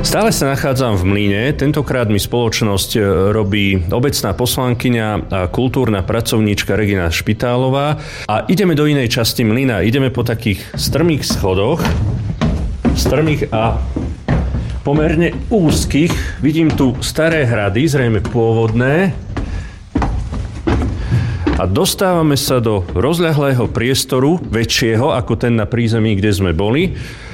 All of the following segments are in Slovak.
Stále sa nachádzam v Mlyne, tentokrát mi spoločnosť robí obecná poslankyňa a kultúrna pracovníčka Regina Špitálová a ideme do inej časti Mlyna, ideme po takých strmých schodoch, strmých a pomerne úzkých. Vidím tu staré hrady, zrejme pôvodné, a dostávame sa do rozľahlého priestoru, väčšieho ako ten na prízemí, kde sme boli.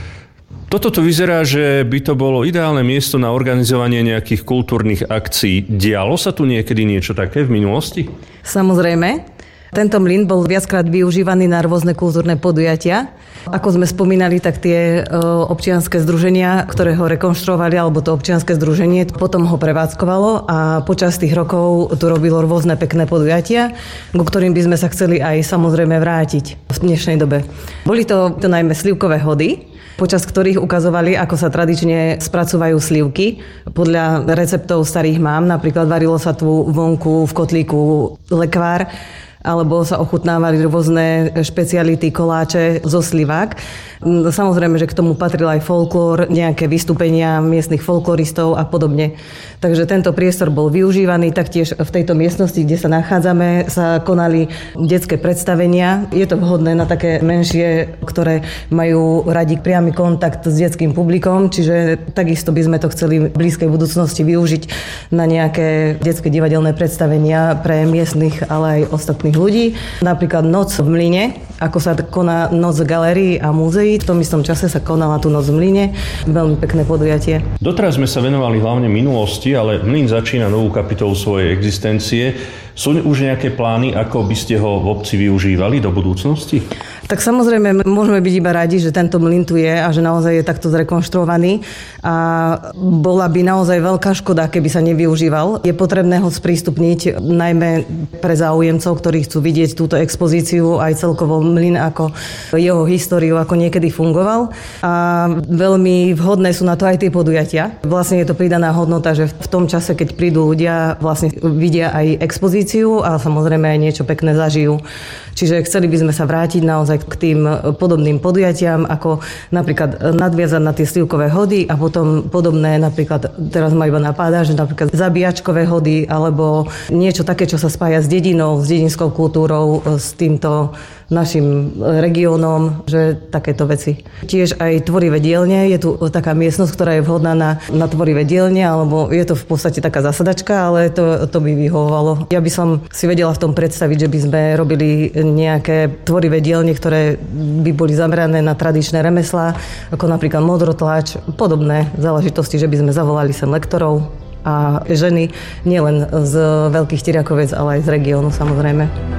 Toto tu vyzerá, že by to bolo ideálne miesto na organizovanie nejakých kultúrnych akcií. Dialo sa tu niekedy niečo také v minulosti? Samozrejme. Tento mlyn bol viackrát využívaný na rôzne kultúrne podujatia. Ako sme spomínali, tak tie občianske združenia, ktoré ho rekonštruovali, alebo to občianske združenie, potom ho prevádzkovalo a počas tých rokov tu robilo rôzne pekné podujatia, ku ktorým by sme sa chceli aj samozrejme vrátiť v dnešnej dobe. Boli to najmä slivkové hody, počas ktorých ukazovali, ako sa tradične spracúvajú slivky. Podľa receptov starých mám, napríklad varilo sa tu vonku v kotlíku lekvár, alebo sa ochutnávali rôzne špeciality, koláče zo slivák. Samozrejme, že k tomu patril aj folklór, nejaké vystúpenia miestnych folkloristov a podobne. Takže tento priestor bol využívaný, taktiež v tejto miestnosti, kde sa nachádzame, sa konali detské predstavenia. Je to vhodné na také menšie, ktoré majú radi priamy kontakt s detským publikom, čiže takisto by sme to chceli v blízkej budúcnosti využiť na nejaké detské divadelné predstavenia pre miestnych, ale aj ostatných ľudí. Napríklad Noc v Mlyne, ako sa koná Noc galérií a múzeí. V tom istom čase sa konala tu Noc v Mlyne. Veľmi pekné podujatie. Doteraz sme sa venovali hlavne minulosti, ale Mlyn začína novú kapitolu svojej existencie. Sú už nejaké plány, ako by ste ho v obci využívali do budúcnosti? Tak samozrejme, môžeme byť iba radi, že tento mlyn tu je a že naozaj je takto zrekonštruovaný a bola by naozaj veľká škoda, keby sa nevyužíval. Je potrebné ho sprístupniť najmä pre záujemcov, ktorí chcú vidieť túto expozíciu, aj celkovo mlyn ako jeho históriu, ako niekedy fungoval. A veľmi vhodné sú na to aj tie podujatia. Vlastne je to pridaná hodnota, že v tom čase, keď prídu ľudia, vlastne vidia aj expozíciu a samozrejme aj niečo pekné zažijú. Čiže chceli by sme sa vrátiť naozaj k tým podobným podujatiam, ako napríklad nadviazať na tie slivkové hody a potom podobné, napríklad teraz ma iba napáda, že napríklad zabíjačkové hody alebo niečo také, čo sa spája s dedinou, s dedinskou kultúrou, s týmto našim regiónom, že takéto veci. Tiež aj tvorivé dielne, je tu taká miestnosť, ktorá je vhodná na tvorivé dielne, alebo je to v podstate taká zasadačka, ale to by vyhovovalo. Ja by som si vedela v tom predstaviť, že by sme robili nejaké tvorivé dielne, ktoré by boli zamerané na tradičné remeslá, ako napríklad modrotlač, podobné záležitosti, že by sme zavolali sem lektorov a ženy nielen z Veľkých Tyriakoviec, ale aj z regiónu samozrejme.